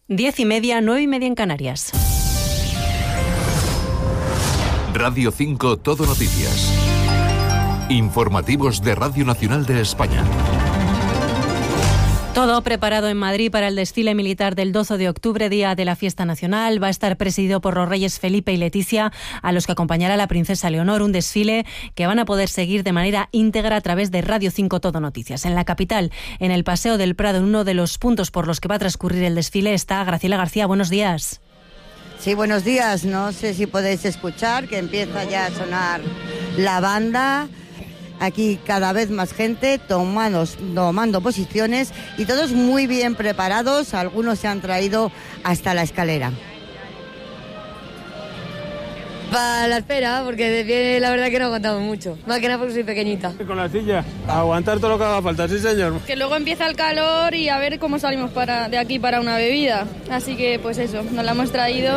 10:30, 9:30 en Canarias. Radio 5 Todo Noticias. Informativos de Radio Nacional de España. Todo preparado en Madrid para el desfile militar del 12 de octubre, día de la fiesta nacional. Va a estar presidido por los reyes Felipe y Leticia, a los que acompañará la princesa Leonor. Un desfile que van a poder seguir de manera íntegra a través de Radio 5 Todo Noticias. En la capital, en el Paseo del Prado, en uno de los puntos por los que va a transcurrir el desfile, está Graciela García. Buenos días. Sí, buenos días. No sé si podéis escuchar que empieza ya a sonar la banda. Aquí cada vez más gente tomando posiciones y todos muy bien preparados. Algunos se han traído hasta la escalera. Para la espera, porque de pie la verdad que no aguantamos mucho. Más que nada porque soy pequeñita. Con la silla, aguantar todo lo que haga falta, sí señor. Que luego empieza el calor y a ver cómo salimos de aquí para una bebida. Así que pues eso, nos la hemos traído.